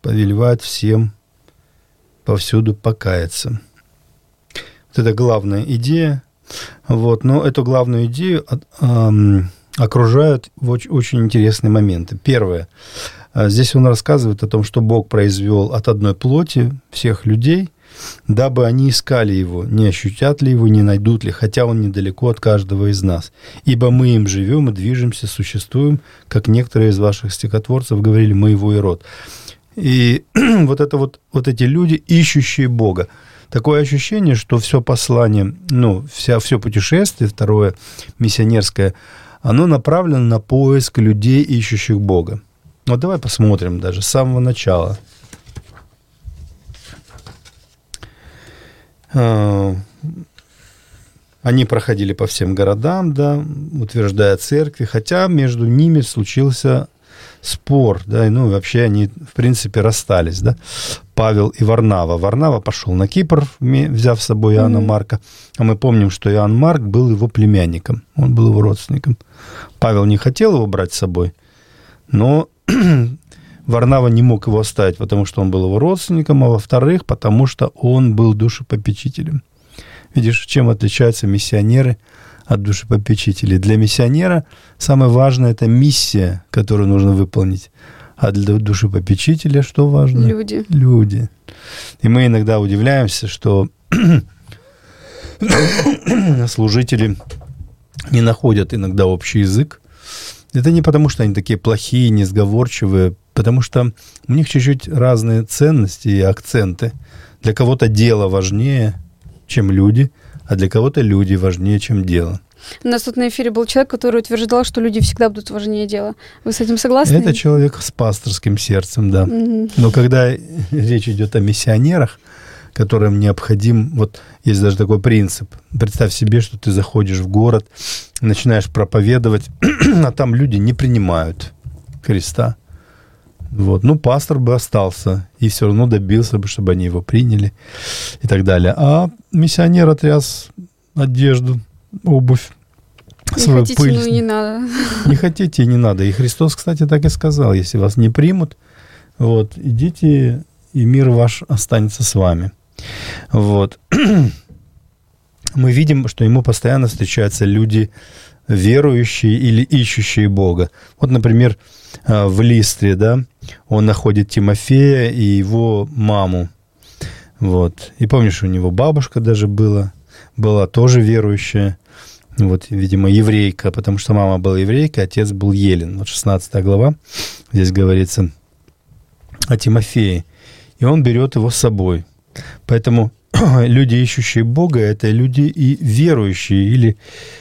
повелевает всем повсюду покаяться. Вот это главная идея. Вот. Но эту главную идею окружают очень интересные моменты. Первое. Здесь он рассказывает о том, что Бог произвел от одной плоти всех людей, дабы они искали Его, не ощутят ли Его, не найдут ли, хотя Он недалеко от каждого из нас. Ибо мы им живем и движемся, существуем, как некоторые из ваших стихотворцев говорили, мы Его и род. И вот эти люди, ищущие Бога. Такое ощущение, что все послание, все путешествие, второе, миссионерское, оно направлено на поиск людей, ищущих Бога. Вот давай посмотрим даже с самого начала. Они проходили по всем городам, да, утверждая церкви, хотя между ними случился спор, да, вообще они, в принципе, расстались, да, Павел и Варнава. Варнава пошел на Кипр, взяв с собой Иоанна Марка, а мы помним, что Иоанн Марк был его племянником, он был его родственником. Павел не хотел его брать с собой, но Варнава не мог его оставить, потому что он был его родственником, а во-вторых, потому что он был душепопечителем. Видишь, чем отличаются миссионеры от душепопечителей? Для миссионера самое важное – это миссия, которую нужно выполнить. А для душепопечителя что важно? Люди. И мы иногда удивляемся, что служители не находят иногда общий язык. Это не потому, что они такие плохие, несговорчивые, потому что у них чуть-чуть разные ценности и акценты. Для кого-то дело важнее, чем люди, а для кого-то люди важнее, чем дело. У нас тут на эфире был человек, который утверждал, что люди всегда будут важнее дела. Вы с этим согласны? Это человек с пасторским сердцем, да. Но когда речь идет о миссионерах, которым необходим, вот есть даже такой принцип. Представь себе, что ты заходишь в город, начинаешь проповедовать, а там люди не принимают Христа. Вот. Пастор бы остался и все равно добился бы, чтобы они его приняли и так далее. А миссионер отряс одежду, обувь, свою пыль. Не хотите, не надо. Не хотите, не надо. И Христос, кстати, так и сказал, если вас не примут, вот, идите, и мир ваш останется с вами. Вот. Мы видим, что ему постоянно встречаются люди верующие или ищущие Бога. Вот, например, в Листре, да, он находит Тимофея и его маму. Вот. И помнишь, у него бабушка даже была тоже верующая. Вот, видимо, еврейка, потому что мама была еврейка, отец был еллин. Вот 16 глава, здесь говорится о Тимофее. И он берет его с собой. Поэтому люди, ищущие Бога, это люди и верующие, или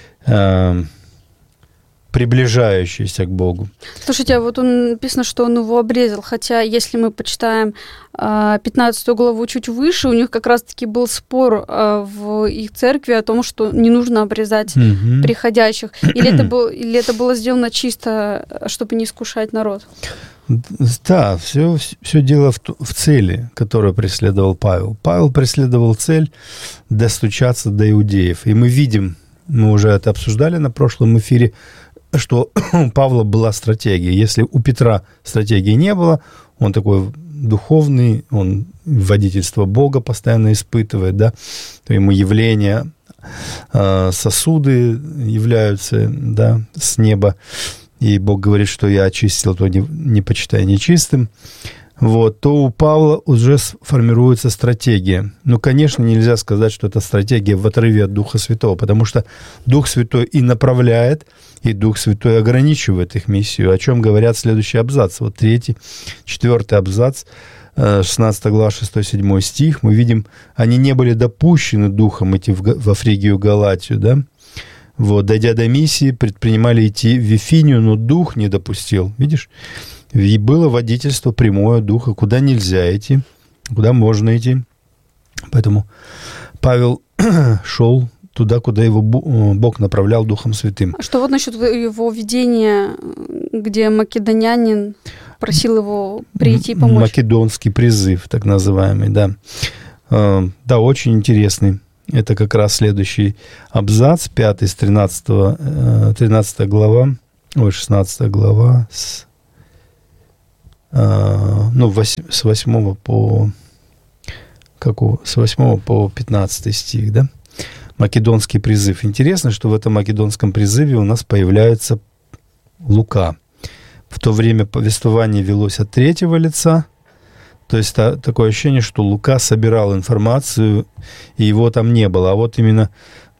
приближающиеся к Богу. Слушайте, а вот он написано, что он его обрезал, хотя если мы почитаем 15 главу чуть выше, у них как раз-таки был спор в их церкви о том, что не нужно обрезать приходящих. Или это было сделано чисто, чтобы не искушать народ? Да, все дело в цели, которую преследовал Павел. Павел преследовал цель достучаться до иудеев. И мы видим, мы уже это обсуждали на прошлом эфире, что у Павла была стратегия. Если у Петра стратегии не было, он такой духовный, он водительство Бога постоянно испытывает, да, то ему явления, сосуды являются, да, с неба, и Бог говорит, что я очистил, то не почитай нечистым, вот, то у Павла уже формируется стратегия. Ну, конечно, нельзя сказать, что это стратегия в отрыве от Духа Святого, потому что Дух Святой и направляет, и Дух Святой ограничивает их миссию, о чем говорят следующий абзац. Вот 3, 4 абзац, 16 глава, 6-7 стих. Мы видим, они не были допущены Духом идти во Фригию, Галатию, да? Вот, дойдя до миссии, предпринимали идти в Вифинию, но Дух не допустил. Видишь? И было водительство прямое Духа, куда нельзя идти, куда можно идти. Поэтому Павел шел туда, куда его Бог направлял Духом Святым. А что вот насчет его видения, где македонянин просил его прийти и помочь? Македонский призыв, так называемый, да. Да, очень интересный. Это как раз следующий абзац, 5 с 13 глава, 16 глава, с 8 по... С 8 по 15 стих, да? Македонский призыв. Интересно, что в этом македонском призыве у нас появляется Лука. В то время повествование велось от третьего лица. То есть такое ощущение, что Лука собирал информацию, и его там не было. А вот именно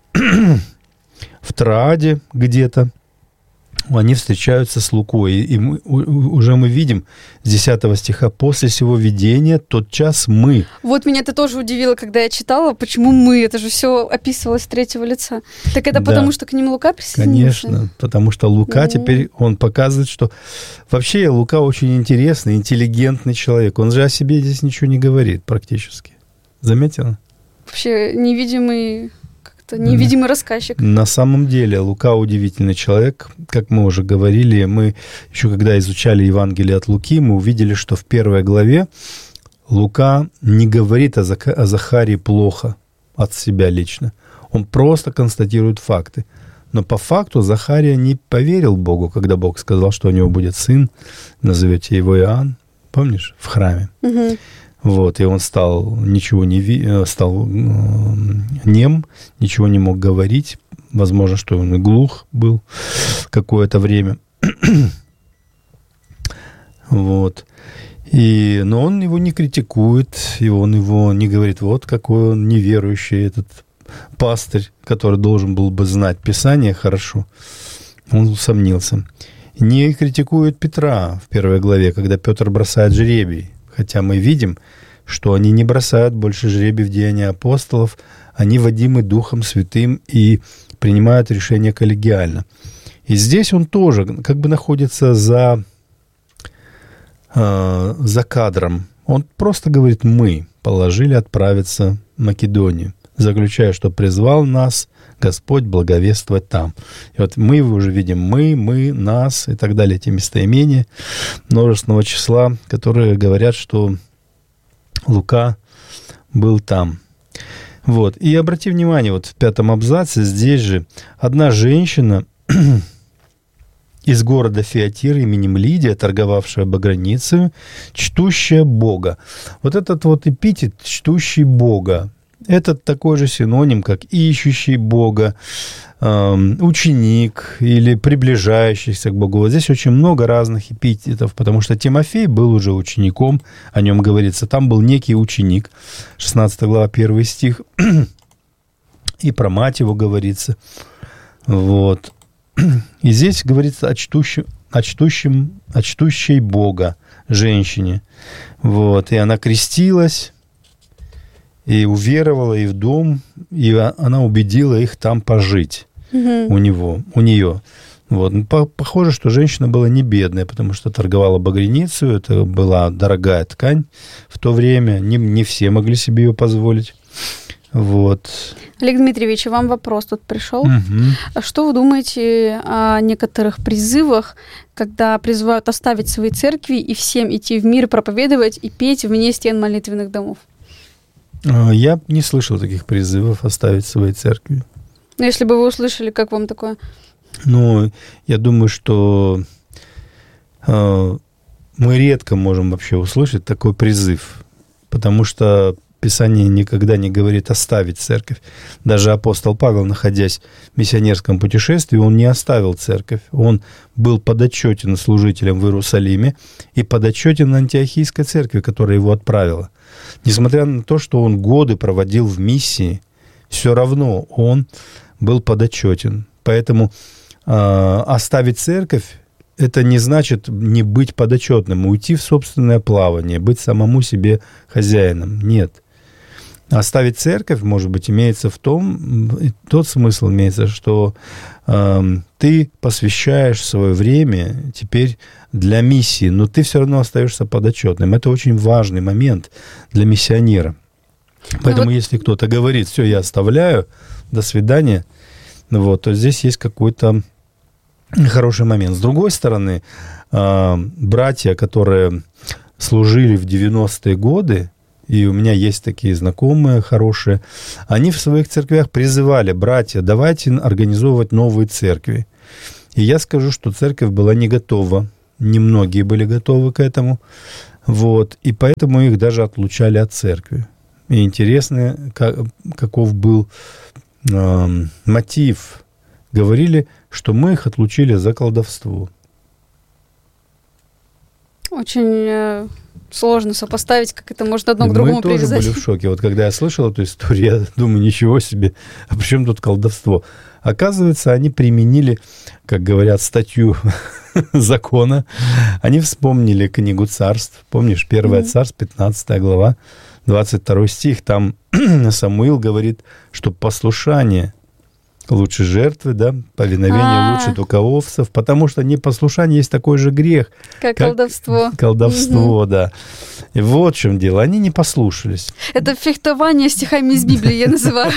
в Трааде где-то они встречаются с Лукой. И мы видим с 10 стиха: «После сего видения тотчас мы». Вот меня это тоже удивило, когда я читала, почему мы? Это же все описывалось с третьего лица. Так это потому, что к ним Лука присоединился? Конечно, потому что Лука теперь, он показывает, что... Вообще Лука очень интересный, интеллигентный человек. Он же о себе здесь ничего не говорит практически. Заметила? Вообще невидимый рассказчик. На самом деле Лука удивительный человек. Как мы уже говорили, мы еще когда изучали Евангелие от Луки, мы увидели, что в 1 главе Лука не говорит о Захарии плохо от себя лично. Он просто констатирует факты. Но по факту Захария не поверил Богу, когда Бог сказал, что у него будет сын, назовете его Иоанн, помнишь, в храме. Угу. Вот, и он стал нем, ничего не мог говорить. Возможно, что он и глух был какое-то время. Вот. Но он его не критикует, и он его не говорит: вот какой он неверующий, этот пастырь, который должен был бы знать Писание хорошо. Он усомнился. Не критикует Петра в 1 главе, когда Петр бросает жребий. Хотя мы видим, что они не бросают больше жребий в Деяния апостолов, они водимы Духом Святым и принимают решение коллегиально. И здесь он тоже как бы находится за кадром. Он просто говорит: мы положили отправиться в Македонию, заключая, что призвал нас Господь благовествовать там. И вот мы уже видим мы, нас и так далее, эти местоимения множественного числа, которые говорят, что Лука был там. Вот. И обрати внимание, вот в 5 абзаце здесь же одна женщина из города Фиатир именем Лидия, торговавшая баграницею, чтущая Бога. Вот этот вот эпитет «чтущий Бога» — это такой же синоним, как ищущий Бога, ученик или приближающийся к Богу. Вот здесь очень много разных эпитетов, потому что Тимофей был уже учеником, о нем говорится. Там был некий ученик, 16 глава, 1 стих, и про мать его говорится. Вот. И здесь говорится о чтущей Бога женщине. Вот. И она крестилась, и уверовала, и в дом, и она убедила их там пожить у нее. Вот. Похоже, что женщина была не бедная, потому что торговала багряницей, это была дорогая ткань в то время, не все могли себе ее позволить. Вот. Олег Дмитриевич, вам вопрос тут пришел. А что вы думаете о некоторых призывах, когда призывают оставить свои церкви и всем идти в мир, проповедовать и петь вне стен молитвенных домов? Я не слышал таких призывов оставить свои церкви. Но если бы вы услышали, как вам такое? Я думаю, что мы редко можем вообще услышать такой призыв, потому что Писание никогда не говорит оставить церковь. Даже апостол Павел, находясь в миссионерском путешествии, он не оставил церковь. Он был подотчетен служителем в Иерусалиме и подотчетен Антиохийской церкви, которая его отправила. Несмотря на то, что он годы проводил в миссии, все равно он был подотчетен. Поэтому оставить церковь — это не значит не быть подотчетным, уйти в собственное плавание, быть самому себе хозяином. Нет. Оставить церковь, может быть, имеется в том, тот смысл имеется, что ты посвящаешь свое время теперь для миссии, но ты все равно остаешься подотчетным. Это очень важный момент для миссионера. Поэтому если кто-то говорит: все, я оставляю, до свидания, то здесь есть какой-то хороший момент. С другой стороны, братья, которые служили в 90-е годы, и у меня есть такие знакомые хорошие, они в своих церквях призывали: братья, давайте организовывать новые церкви. И я скажу, что церковь была не готова немногие были готовы к этому. Вот, и поэтому их даже отлучали от церкви. И интересно, каков был мотив. Говорили, что мы их отлучили за колдовство. Очень сложно сопоставить, как это может одно к другому привязать. Мы тоже были в шоке. Вот когда я слышал эту историю, я думаю, ничего себе, а при чем тут колдовство? Оказывается, они применили, как говорят, статью закона. Они вспомнили книгу Царств. Помнишь, 1 Царств, 15 глава, 22 стих. Там Самуил говорит, что послушание лучше жертвы, да, повиновение лучше туковцев, потому что непослушание есть такой же грех, как колдовство. Колдовство, да. И вот в чем дело. Они не послушались. Это фехтование стихами из Библии, я называю.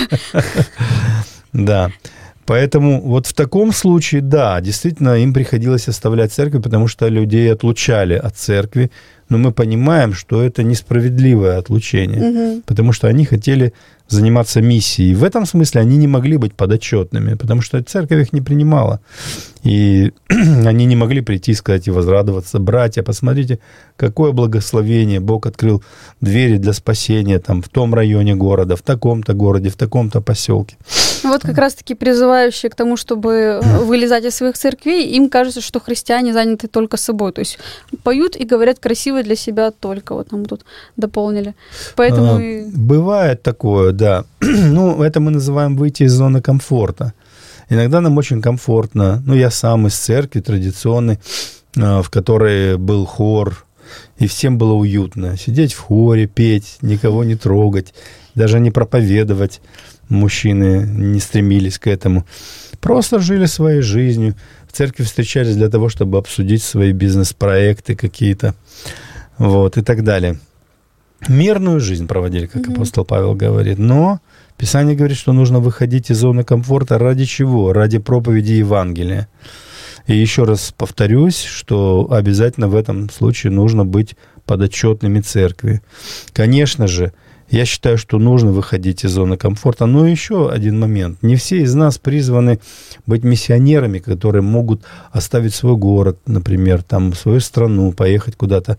Да. Поэтому вот в таком случае, да, действительно, им приходилось оставлять церковь, потому что людей отлучали от церкви. Но мы понимаем, что это несправедливое отлучение, потому что они хотели заниматься миссией. И в этом смысле они не могли быть подотчетными, потому что церковь их не принимала. И они не могли прийти и сказать и возрадоваться: братья, посмотрите, какое благословение, Бог открыл двери для спасения там, в том районе города, в таком-то городе, в таком-то поселке. Вот как раз-таки призывающие к тому, чтобы вылезать из своих церквей, им кажется, что христиане заняты только собой. То есть поют и говорят красиво для себя только. Вот нам тут дополнили. Поэтому бывает такое, да. Ну, это мы называем выйти из зоны комфорта. Иногда нам очень комфортно. Ну, я сам из церкви традиционной, в которой был хор, и всем было уютно. Сидеть в хоре, петь, никого не трогать, даже не проповедовать. Мужчины не стремились к этому. Просто жили своей жизнью. В церкви встречались для того, чтобы обсудить свои бизнес-проекты какие-то. Вот, и так далее. Мирную жизнь проводили, как апостол Павел говорит. Но Писание говорит, что нужно выходить из зоны комфорта. Ради чего? Ради проповеди Евангелия. И еще раз повторюсь, что обязательно в этом случае нужно быть подотчетными церкви. Конечно же, я считаю, что нужно выходить из зоны комфорта. Но еще один момент. Не все из нас призваны быть миссионерами, которые могут оставить свой город, например, там, свою страну, поехать куда-то.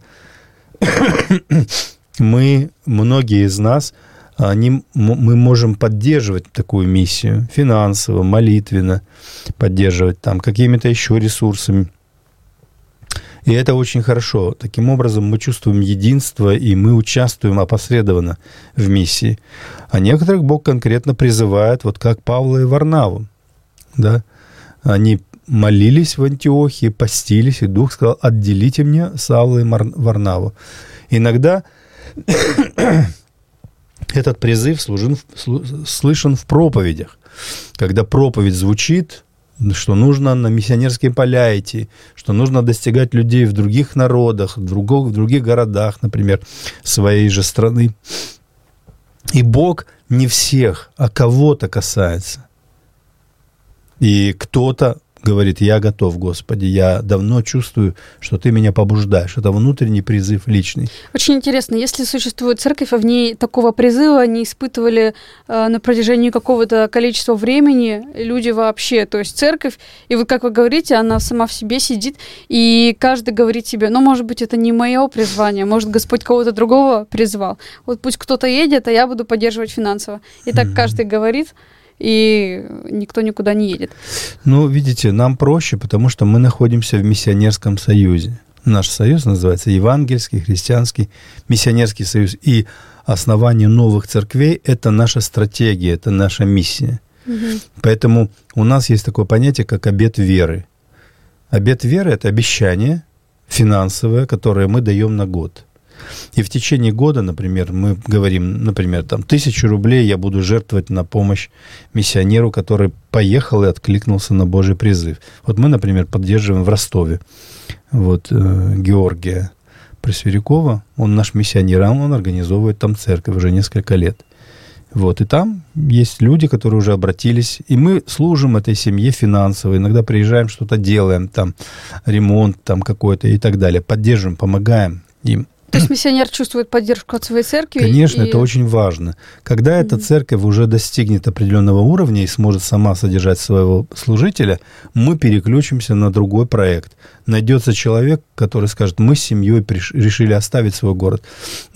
Многие из нас, мы можем поддерживать такую миссию финансово, молитвенно, поддерживать там какими-то еще ресурсами. И это очень хорошо. Таким образом, мы чувствуем единство, и мы участвуем опосредованно в миссии. А некоторых Бог конкретно призывает, вот как Павла и Варнаву. Да? Они молились в Антиохии, постились, и Дух сказал: отделите мне Савла и Варнаву. Иногда этот призыв слышен в проповедях. Когда проповедь звучит, что нужно на миссионерские поля идти, что нужно достигать людей в других народах, в других городах, например, своей же страны. И Бог не всех, а кого-то касается. И кто-то говорит: я готов, Господи, я давно чувствую, что Ты меня побуждаешь. Это внутренний призыв личный. Очень интересно, если существует церковь, а в ней такого призыва не испытывали на протяжении какого-то количества времени люди вообще. То есть церковь, и вот как вы говорите, она сама в себе сидит, и каждый говорит себе: ну, может быть, это не мое призвание, может, Господь кого-то другого призвал. Вот пусть кто-то едет, а я буду поддерживать финансово. И так каждый говорит, и никто никуда не едет. Ну, видите, нам проще, потому что мы находимся в миссионерском союзе. Наш союз называется Евангельский, Христианский, Миссионерский союз. И основание новых церквей – это наша стратегия, это наша миссия. Поэтому у нас есть такое понятие, как обет веры. Обет веры – это обещание финансовое, которое мы даем на год. И в течение года, например, мы говорим, например, там, 1000 рублей я буду жертвовать на помощь миссионеру, который поехал и откликнулся на Божий призыв. Вот мы, например, поддерживаем в Ростове вот, Георгия Пресвирякова, он наш миссионер, он организовывает там церковь уже несколько лет. Вот, и там есть люди, которые уже обратились, и мы служим этой семье финансово, иногда приезжаем, что-то делаем, там, ремонт там какой-то и так далее, поддерживаем, помогаем им. То есть миссионер чувствует поддержку от своей церкви? Конечно, это очень важно. Когда эта церковь уже достигнет определенного уровня и сможет сама содержать своего служителя, мы переключимся на другой проект. Найдется человек, который скажет, мы с семьей решили оставить свой город.